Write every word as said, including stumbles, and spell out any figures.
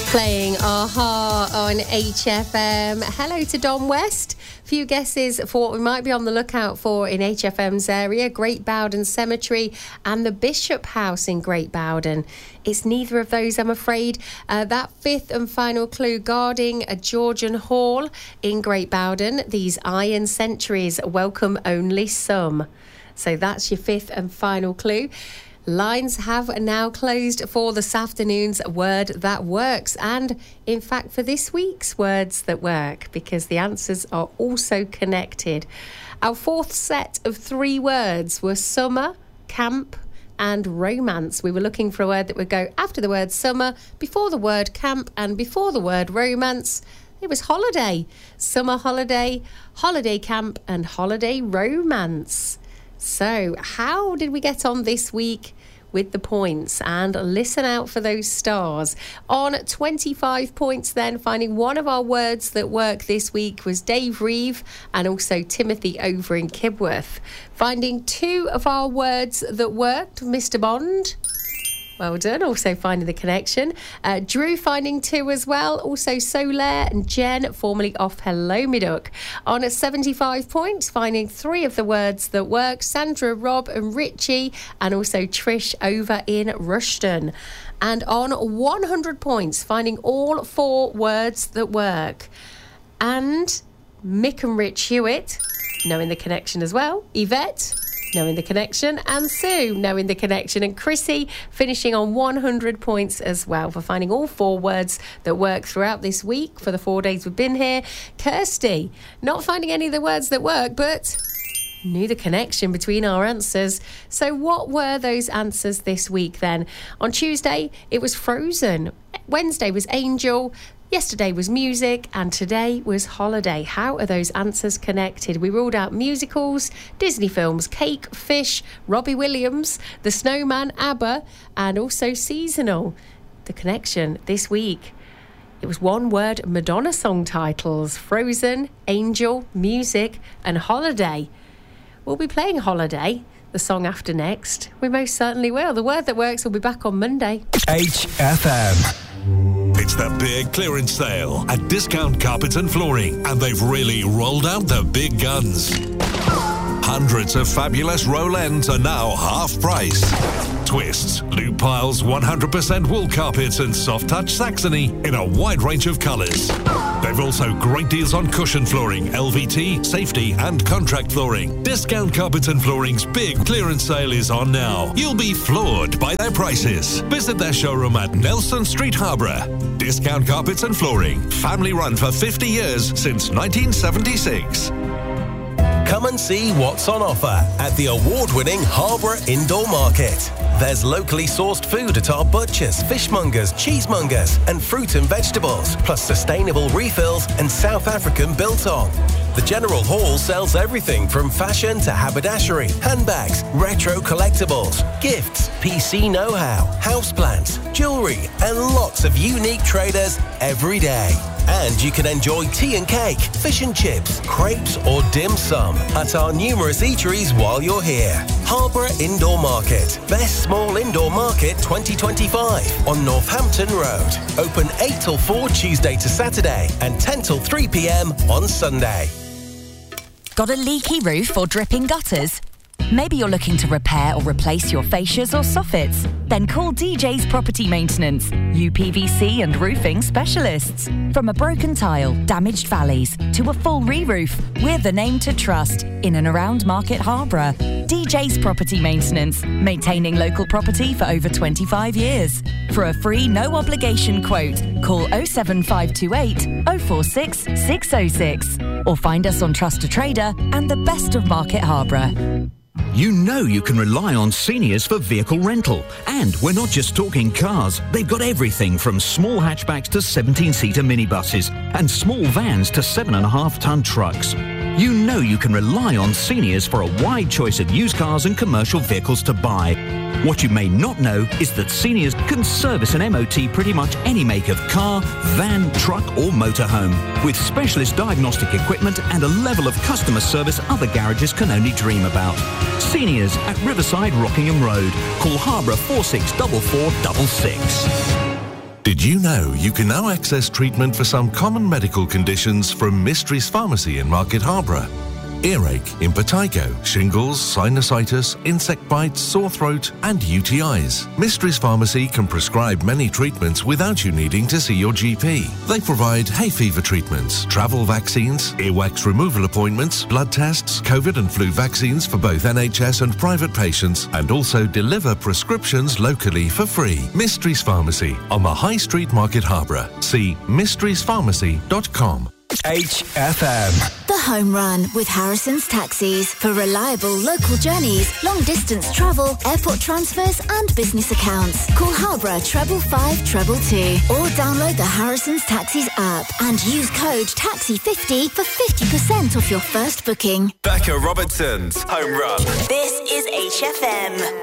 Playing Aha on H F M. Hello to Don West. Few guesses for what we might be on the lookout for in H F M's area. Great Bowden Cemetery and the Bishop House in Great Bowden. It's neither of those, I'm afraid. Uh, that fifth and final clue, guarding a Georgian Hall in Great Bowden. These iron sentries welcome only some. So that's your fifth and final clue. Lines have now closed for this afternoon's Word That Works, and in fact for this week's Words That Work, because the answers are also connected. Our fourth set of three words were summer, camp and romance. We were looking for a word that would go after the word summer, before the word camp and before the word romance. It was holiday, summer holiday, holiday camp and holiday romance. So, how did we get on this week with the points? And listen out for those stars. On twenty-five points then, finding one of our words that work this week was Dave Reeve and also Timothy over in Kibworth. Finding two of our words that worked, Mister Bond. Well done, also finding the connection. Uh, Drew finding two as well. Also Solaire and Jen, formerly off Hello Me Duck. On at seventy-five points, finding three of the words that work. Sandra, Rob and Richie, and also Trish over in Rushton. And on one hundred points, finding all four words that work. And Mick and Rich Hewitt, knowing the connection as well. Yvette, knowing the connection, and Sue knowing the connection, and Chrissy finishing on one hundred points as well for finding all four words that work throughout this week for the four days we've been here. Kirsty not finding any of the words that work, but knew the connection between our answers. So what were those answers this week then? On Tuesday it was Frozen, Wednesday was Angel, yesterday was music, and today was holiday. How are those answers connected? We ruled out musicals, Disney films, cake, fish, Robbie Williams, The Snowman, ABBA, and also seasonal. The connection this week, it was one word Madonna song titles: Frozen, Angel, music, and holiday. We'll be playing Holiday, the song after next. We most certainly will. The Word That Works will be back on Monday. H F M. It's the big clearance sale at Discount Carpets and Flooring, and they've really rolled out the big guns. Hundreds of fabulous roll ends are now half price. Twists, loop piles, one hundred percent wool carpets and soft touch Saxony in a wide range of colours. They've also great deals on cushion flooring, L V T, safety and contract flooring. Discount Carpets and Flooring's big clearance sale is on now. You'll be floored by their prices. Visit their showroom at Nelson Street, Harborough. Discount Carpets and Flooring, family run for fifty years since nineteen seventy-six. Come and see what's on offer at the award-winning Harborough Indoor Market. There's locally sourced food at our butchers, fishmongers, cheesemongers and fruit and vegetables, plus sustainable refills and South African biltong. The General Hall sells everything from fashion to haberdashery, handbags, retro collectibles, gifts, P C know-how, houseplants, jewellery and lots of unique traders every day. And you can enjoy tea and cake, fish and chips, crepes or dim sum at our numerous eateries while you're here. Harborough Indoor Market, Best Small Indoor Market twenty twenty-five on Northampton Road. Open eight till four Tuesday to Saturday and ten till three p m on Sunday. Got a leaky roof or dripping gutters? Maybe you're looking to repair or replace your fascias or soffits? Then call D J's Property Maintenance, U P V C and roofing specialists. From a broken tile, damaged valleys, to a full re-roof, we're the name to trust in and around Market Harborough. D J's Property Maintenance, maintaining local property for over twenty-five years. For a free, no-obligation quote, call oh seven five two eight, oh four six, six oh six or find us on Trust a Trader and the best of Market Harborough. You know you can rely on Seniors for vehicle rental. And we're not just talking cars. They've got everything from small hatchbacks to seventeen-seater minibuses and small vans to seven and a half ton trucks. You know you can rely on Seniors for a wide choice of used cars and commercial vehicles to buy. What you may not know is that Seniors can service an M O T pretty much any make of car, van, truck or motorhome, with specialist diagnostic equipment and a level of customer service other garages can only dream about. Seniors at Riverside Rockingham Road. Call Harborough four six four four six six. Did you know you can now access treatment for some common medical conditions from Mysteries Pharmacy in Market Harborough? Earache, impetigo, shingles, sinusitis, insect bites, sore throat and U T Is. Mysteries Pharmacy can prescribe many treatments without you needing to see your G P. They provide hay fever treatments, travel vaccines, earwax removal appointments, blood tests, COVID and flu vaccines for both N H S and private patients, and also deliver prescriptions locally for free. Mysteries Pharmacy on the High Street, Market Harborough. See mysteries pharmacy dot com. H F M. The Home Run with Harrison's Taxis for reliable local journeys, long distance travel, airport transfers and business accounts. Call Harborough treble five treble two or download the Harrison's Taxis app and use code taxi fifty for fifty percent off your first booking. Becca Robertson's Home Run. This is H F M.